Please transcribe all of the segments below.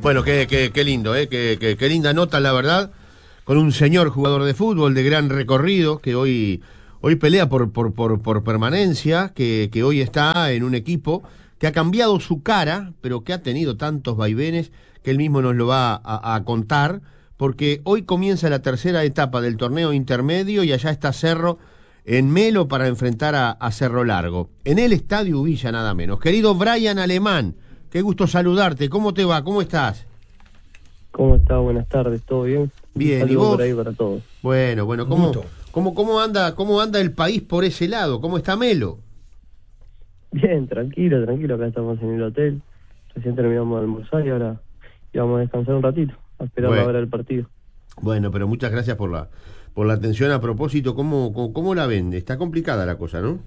Bueno, qué lindo, qué linda nota, la verdad, con un señor jugador de fútbol de gran recorrido que hoy pelea por permanencia, que hoy está en un equipo que ha cambiado su cara, pero que ha tenido tantos vaivenes que él mismo nos lo va a contar, porque hoy comienza la tercera etapa del torneo intermedio y allá está Cerro en Melo para enfrentar a Cerro Largo, en el Estadio Villa nada menos. Querido Brian Alemán, qué gusto saludarte, ¿cómo te va? ¿Cómo estás? ¿Cómo está? Buenas tardes, ¿todo bien? Bien, Un ¿y saludo vos? por ahí para todos. Bueno, Un gusto. ¿cómo anda el país por ese lado? ¿Cómo está Melo? Bien, tranquilo, acá estamos en el hotel. Recién terminamos de almorzar y ahora íbamos a descansar un ratito, a esperar la Bueno, hora del partido. bueno, pero muchas gracias por la atención. A propósito, ¿cómo la ven? Está complicada la cosa, ¿no?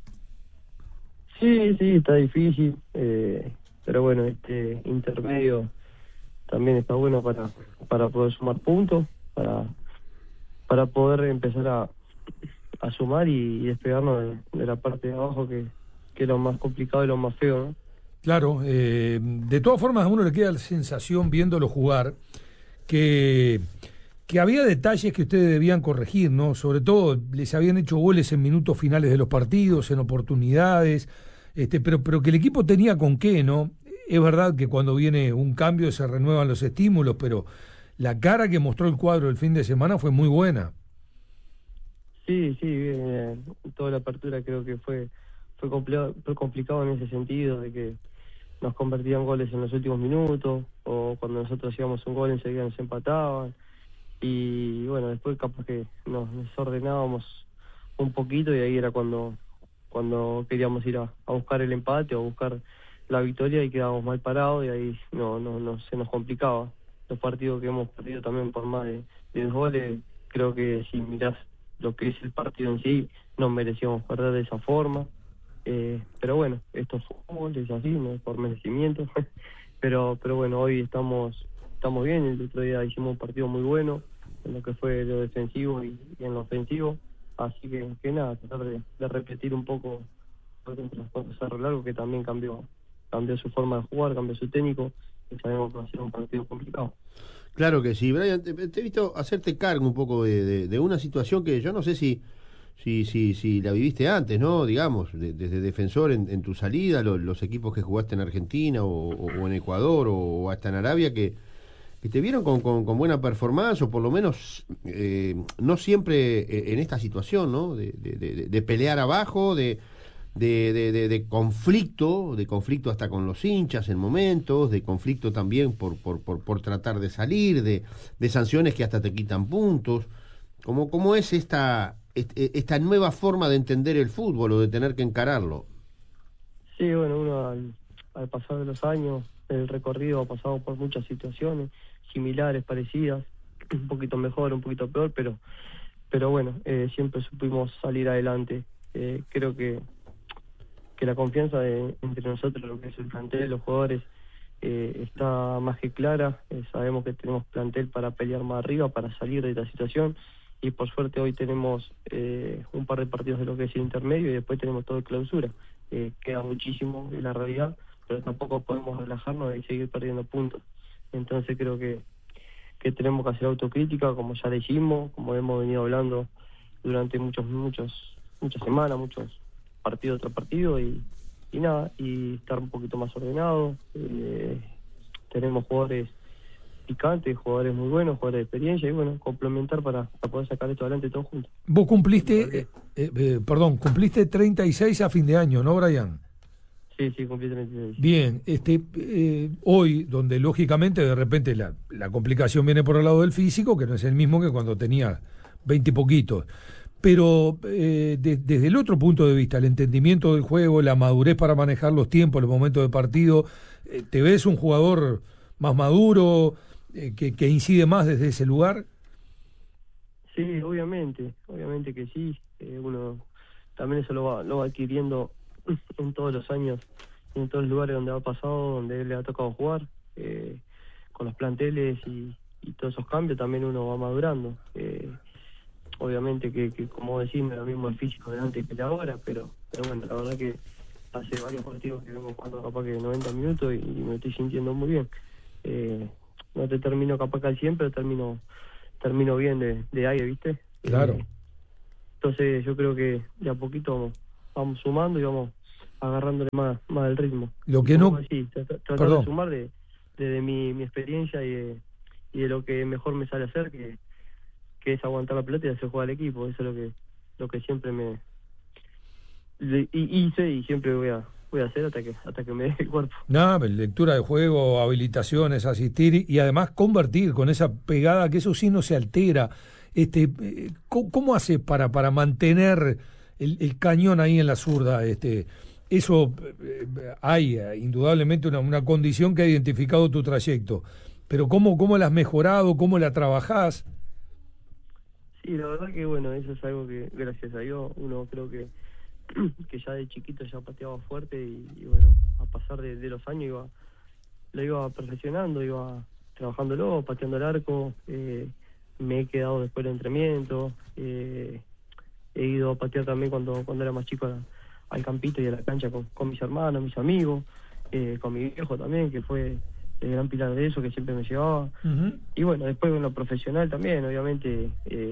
Sí, está difícil, pero bueno, este intermedio también está bueno para poder sumar puntos, para poder empezar a sumar y despegarnos de la parte de abajo que es lo más complicado y lo más feo, ¿no? Claro, de todas formas a uno le queda la sensación viéndolo jugar que, que había detalles que ustedes debían corregir, ¿no? Sobre todo les habían hecho goles en minutos finales de los partidos, en oportunidades, pero que el equipo tenía con qué, ¿no? Es verdad que cuando viene un cambio se renuevan los estímulos, pero la cara que mostró el cuadro el fin de semana fue muy buena. Sí, toda la apertura creo que fue complicado en ese sentido, de que nos convertían goles en los últimos minutos, o cuando nosotros hacíamos un gol enseguida nos empataban, y bueno, después capaz que nos desordenábamos un poquito y ahí era cuando queríamos ir a buscar el empate o a buscar la victoria y quedábamos mal parados y ahí no se nos complicaba. Los partidos que hemos perdido también por más de 2 goles, creo que si mirás lo que es el partido en sí, no merecíamos perder de esa forma. Pero bueno, esto es fútbol, es así, no es por merecimiento. pero bueno, hoy estamos bien. El otro día hicimos un partido muy bueno en lo que fue lo defensivo y en lo ofensivo. Así que nada, tratar de repetir un poco contra Cerro Largo, que también cambió su forma de jugar, cambió su técnico, y sabemos que va a ser un partido complicado. Claro que sí, Brian, te he visto hacerte cargo un poco de una situación que yo no sé si la viviste antes, ¿no? Digamos, desde defensor en tu salida, los equipos que jugaste en Argentina o en Ecuador o hasta en Arabia, que te vieron con buena performance, o por lo menos no siempre en esta situación, ¿no? De pelear abajo, de conflicto hasta con los hinchas en momentos, de conflicto también por tratar de salir, de sanciones que hasta te quitan puntos. ¿Cómo es esta nueva forma de entender el fútbol o de tener que encararlo? Sí, bueno, uno al pasar de los años, el recorrido ha pasado por muchas situaciones similares, parecidas, un poquito mejor, un poquito peor, pero bueno, siempre supimos salir adelante. Creo que la confianza entre nosotros, lo que es el plantel, los jugadores, está más que clara. Sabemos que tenemos plantel para pelear más arriba, para salir de esta situación, y por suerte hoy tenemos un par de partidos de lo que es el intermedio y después tenemos todo de clausura. Queda muchísimo en la realidad, pero tampoco podemos relajarnos y seguir perdiendo puntos. Entonces creo que tenemos que hacer autocrítica, como ya le hicimos, como hemos venido hablando durante muchas semanas, muchos partido tras partido, y nada, y estar un poquito más ordenado. Tenemos jugadores picantes, jugadores muy buenos, jugadores de experiencia, y bueno, complementar para poder sacar esto adelante todos juntos. Vos cumpliste 36 a fin de año, ¿no, Brian? Sí, cumplí 36. Bien, hoy, donde lógicamente de repente la complicación viene por el lado del físico, que no es el mismo que cuando tenía 20 y poquitos. Pero desde el otro punto de vista, el entendimiento del juego, la madurez para manejar los tiempos, los momentos de partido, ¿te ves un jugador más maduro, que incide más desde ese lugar? Sí, obviamente que sí. Uno también eso lo va adquiriendo en todos los años, en todos los lugares donde ha pasado, donde le ha tocado jugar, con los planteles y todos esos cambios también uno va madurando. Obviamente que como decís, no es lo mismo el físico de antes que de ahora, pero bueno, la verdad que hace varios partidos que vengo jugando capaz que 90 minutos y me estoy sintiendo muy bien. no te termino capaz que al 100, pero termino bien de aire, ¿viste? Claro. Entonces yo creo que de a poquito vamos sumando y vamos agarrándole más el ritmo. Lo que no... Sí, tratar de sumar de mi experiencia y de lo que mejor me sale hacer, que es aguantar la pelota y hacer jugar al equipo. Eso es lo que siempre hice y siempre voy a hacer hasta que me dé el cuerpo. Lectura de juego, habilitaciones, asistir y además convertir con esa pegada, que eso sí no se altera. ¿Cómo haces para mantener el cañón ahí en la zurda? Eso hay indudablemente una condición que ha identificado tu trayecto, pero ¿cómo la has mejorado? ¿Cómo la trabajás? Sí, la verdad que bueno, eso es algo que gracias a Dios uno creo que ya de chiquito ya pateaba fuerte y bueno, a pasar de los años lo iba perfeccionando, iba trabajándolo, pateando el arco, me he quedado después del entrenamiento, he ido a patear también cuando era más chico al campito y a la cancha con mis hermanos, mis amigos, con mi viejo también, que fue el gran pilar de eso, que siempre me llevaba. Uh-huh. Y bueno, después en lo profesional también, obviamente,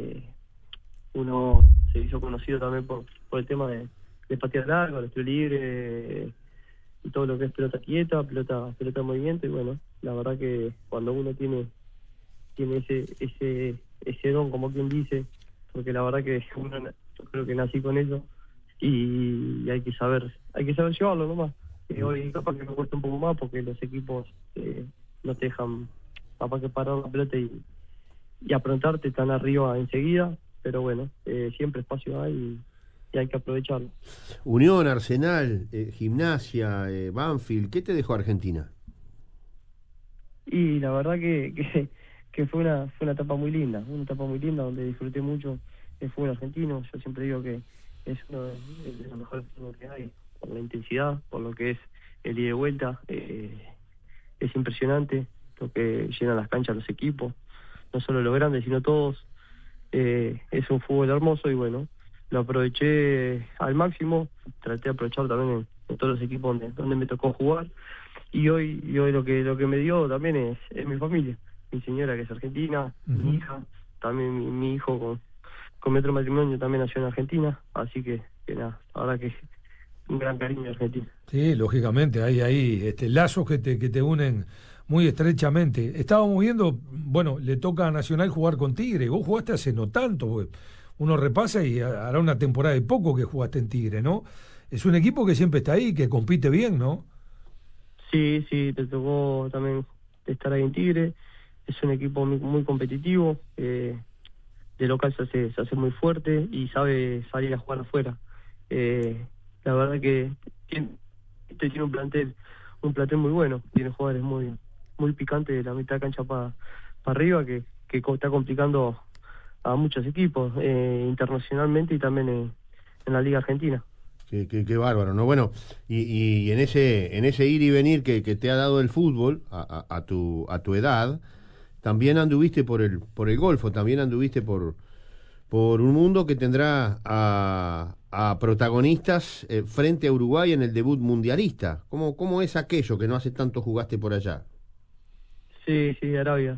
uno se hizo conocido también por el tema de patear largo, el estilo libre, y todo lo que es pelota quieta, pelota en movimiento. Y bueno, la verdad que cuando uno tiene ese don, como quien dice, porque la verdad que yo creo que nací con eso y hay que saber llevarlo nomás. Hoy capaz que me cuesta un poco más porque los equipos no te dejan capaz que parar la pelota y aprontarte, están arriba enseguida, pero bueno, siempre espacio hay y hay que aprovecharlo. Unión, Arsenal, Gimnasia, Banfield, ¿qué te dejó Argentina? Y la verdad que fue una etapa muy linda, donde disfruté mucho el fútbol argentino. Yo siempre digo que es uno de los mejores fútbol que hay, por la intensidad, por lo que es el ida y vuelta. Es impresionante lo que llenan las canchas los equipos, no solo los grandes, sino todos. Es un fútbol hermoso y bueno, lo aproveché al máximo, traté de aprovecharlo también en todos los equipos donde me tocó jugar. Y hoy lo que me dio también es mi familia, mi señora que es argentina, uh-huh. Mi hija, también mi hijo con mi otro matrimonio también nació en Argentina, así que nada, ahora que un gran cariño a Argentina. Sí, lógicamente, hay ahí lazos que te unen muy estrechamente. Estábamos viendo, bueno, le toca a Nacional jugar con Tigre, vos jugaste hace no tanto, porque uno repasa y hará una temporada de poco que jugaste en Tigre, ¿no? Es un equipo que siempre está ahí, que compite bien, ¿no? Sí, te tocó también estar ahí en Tigre. Es un equipo muy, muy competitivo. De local se hace muy fuerte y sabe salir a jugar afuera. La verdad que tiene un plantel muy bueno. Tiene jugadores muy, muy picantes de la mitad de cancha para arriba que está complicando a muchos equipos internacionalmente y también en la Liga Argentina. Qué bárbaro, ¿no? Bueno, y en ese ir y venir que te ha dado el fútbol a tu edad, también anduviste por el Golfo, también anduviste por un mundo que tendrá a protagonistas frente a Uruguay en el debut mundialista. ¿Cómo es aquello que no hace tanto jugaste por allá? Sí, Arabia.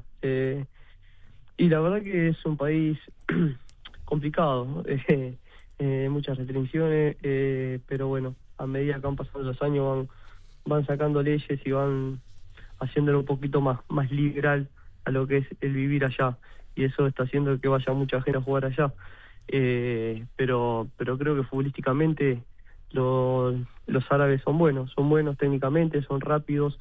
Y la verdad que es un país complicado. Muchas restricciones, pero bueno, a medida que van pasando los años van sacando leyes y van haciéndolo un poquito más liberal a lo que es el vivir allá, y eso está haciendo que vaya mucha gente a jugar allá, pero creo que futbolísticamente los árabes son buenos técnicamente, son rápidos,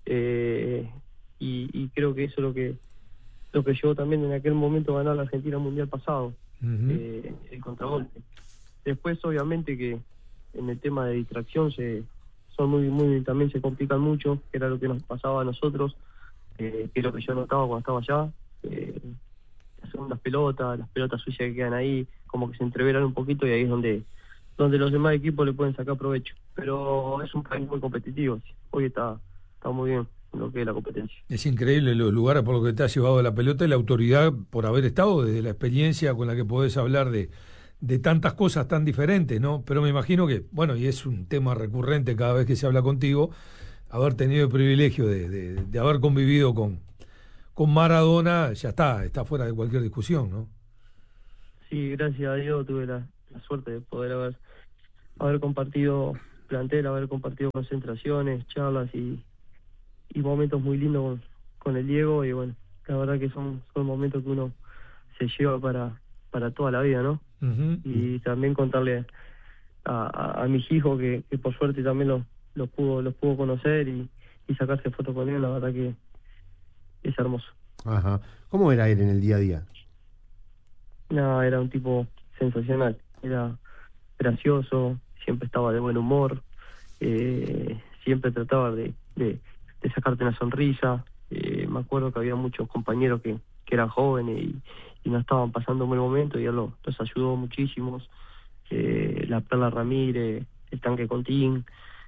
y creo que eso es lo que llevó también en aquel momento a ganar la Argentina Mundial pasado, uh-huh. El contragolpe. Después, obviamente, que en el tema de distracción también se complican mucho, que era lo que nos pasaba a nosotros, que es lo que yo notaba cuando estaba allá. Las segundas pelotas, las pelotas sucias que quedan ahí, como que se entreveran un poquito y ahí es donde los demás equipos le pueden sacar provecho. Pero es un país muy competitivo, hoy está muy bien lo que es la competencia. Es increíble los lugares por los que te has llevado la pelota y la autoridad por haber estado, desde la experiencia con la que podés hablar de tantas cosas tan diferentes, ¿no? Pero me imagino que, bueno, y es un tema recurrente cada vez que se habla contigo, haber tenido el privilegio de haber convivido con Maradona, ya está fuera de cualquier discusión, ¿no? Sí, gracias a Dios tuve la suerte de poder haber compartido plantel, haber compartido concentraciones, charlas y momentos muy lindos con el Diego, y bueno, la verdad que son momentos que uno se lleva para toda la vida, ¿no? Uh-huh. Y también contarle a mis hijos que por suerte también los pudo conocer y sacarse fotos con él, la verdad que es hermoso. Ajá. ¿Cómo era él en el día a día? No, era un tipo sensacional, era gracioso, siempre estaba de buen humor, siempre trataba de sacarte una sonrisa. Me acuerdo que había muchos compañeros que eran jóvenes y no estaban pasando un buen momento, y él los ayudó muchísimo. La Perla Ramírez, el Tanque Contín,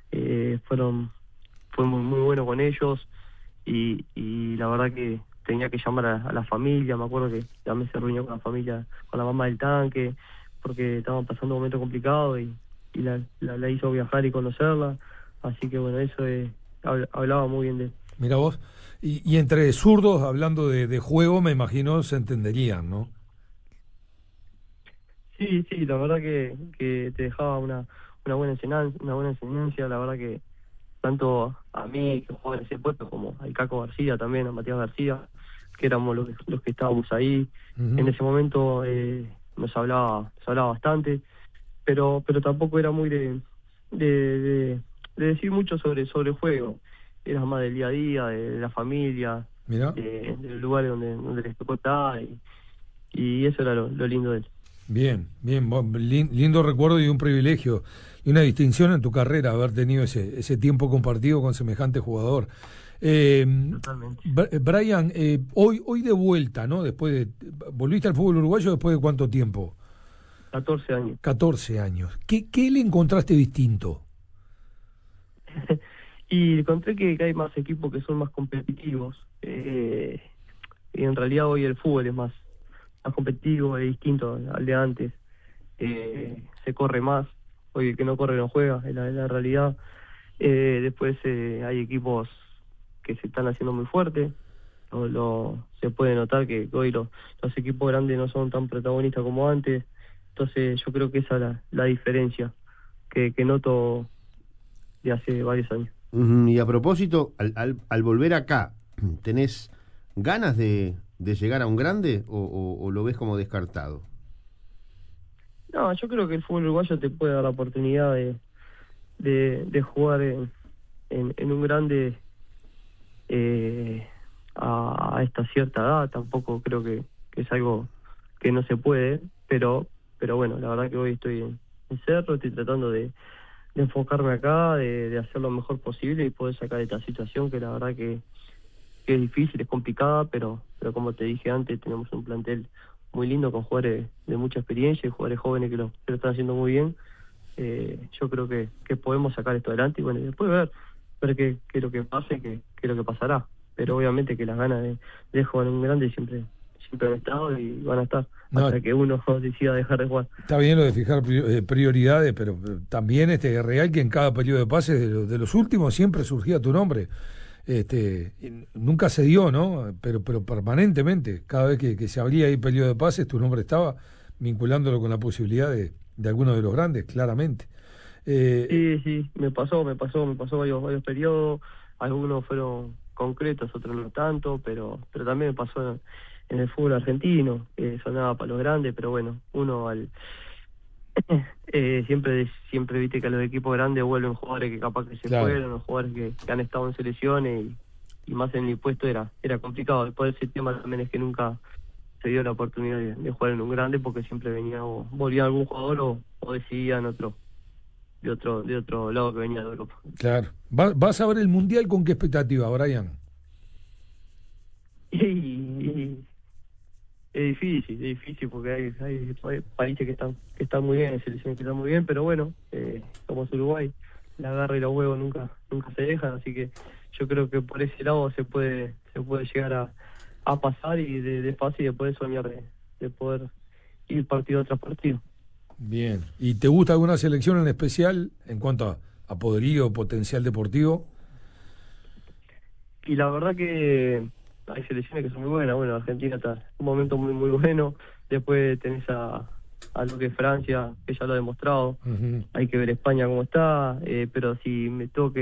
fue muy bueno con ellos, y la verdad que tenía que llamar a la familia. Me acuerdo que también se reunió con la familia, con la mamá del Tanque, porque estaban pasando un momento complicado, y la hizo viajar y conocerla, así que bueno, eso hablaba muy bien de él. Mira vos, y entre zurdos, hablando de juego, me imagino se entenderían, ¿no? Sí, la verdad que te dejaba una buena enseñanza, la verdad que tanto a mí, que jugaba en ese puesto, como al Caco García también, a Matías García, que éramos los que estábamos ahí. Uh-huh. En ese momento nos hablaba bastante, pero tampoco era muy de decir mucho sobre el juego. Era más del día a día, de la familia, de los lugares donde les tocó estar, y eso era lo lindo de él. Bien, lindo recuerdo y un privilegio y una distinción en tu carrera haber tenido ese tiempo compartido con semejante jugador. Totalmente. Brian, hoy de vuelta, ¿no? ¿Volviste al fútbol uruguayo después de cuánto tiempo? 14 años. 14 años. ¿Qué le encontraste distinto? Y encontré que hay más equipos que son más competitivos, y en realidad hoy el fútbol es más competitivo, es distinto al de antes. Se corre más, hoy el que no corre no juega, es la realidad. Después hay equipos que se están haciendo muy fuertes, se puede notar que hoy los equipos grandes no son tan protagonistas como antes, entonces yo creo que esa es la diferencia que noto de hace varios años. Y a propósito, al volver acá, ¿tenés ganas de llegar a un grande o lo ves como descartado? No, yo creo que el fútbol uruguayo te puede dar la oportunidad de jugar en un grande a esta cierta edad. Tampoco creo que es algo que no se puede, pero bueno, la verdad que hoy estoy en Cerro, estoy tratando de enfocarme acá, de hacer lo mejor posible y poder sacar esta situación que la verdad que es difícil, es complicada, pero como te dije antes, tenemos un plantel muy lindo con jugadores de mucha experiencia y jugadores jóvenes que lo están haciendo muy bien. Yo creo que podemos sacar esto adelante y bueno, y después ver qué es lo que pase, qué es lo que pasará. Pero obviamente que las ganas de jugar en un grande siempre han estado y van a estar hasta que uno decida dejar de jugar. Está bien lo de fijar prioridades, pero también es real que en cada periodo de pases de los últimos siempre surgía tu nombre. Nunca se dio, ¿no? Pero permanentemente, cada vez que se abría ahí periodo de pases, tu nombre estaba vinculándolo con la posibilidad de alguno de los grandes, claramente. Sí, me pasó varios periodos, algunos fueron concretos, otros no tanto, pero también me pasó en el fútbol argentino, sonaba para los grandes, pero bueno, uno siempre viste que a los equipos grandes vuelven jugadores que capaz que se fueron, o jugadores que han estado en selecciones, y más en el puesto era complicado. Después ese tema también es que nunca se dio la oportunidad de jugar en un grande, porque siempre volvía algún jugador o decidían de otro lado que venía de Europa. Claro. ¿Vas a ver el Mundial con qué expectativa, Brian? Y es difícil porque hay países que están muy bien, hay selecciones que están muy bien, pero bueno, somos Uruguay, la garra y los huevos nunca se dejan, así que yo creo que por ese lado se puede llegar a pasar, y de fácil de poder soñar de poder ir partido tras partido. Bien. ¿Y te gusta alguna selección en especial en cuanto a poderío, potencial deportivo? Y la verdad que hay selecciones que son muy buenas. Bueno, Argentina está en un momento muy muy bueno. Después tenés a lo que es Francia, que ya lo ha demostrado. Hay que ver España cómo está, pero si me tengo que